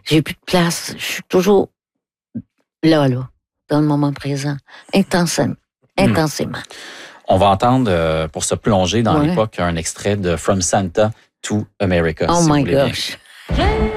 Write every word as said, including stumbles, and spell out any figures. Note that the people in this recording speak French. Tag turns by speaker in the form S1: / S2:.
S1: J'ai plus de place. Je suis toujours là, là, dans le moment présent, intensément. intensément.
S2: On va entendre, euh, pour se plonger dans
S1: ouais.
S2: l'époque, un extrait de From Santa to America,
S1: oh
S2: si
S1: my
S2: vous voulez bien.
S1: gosh.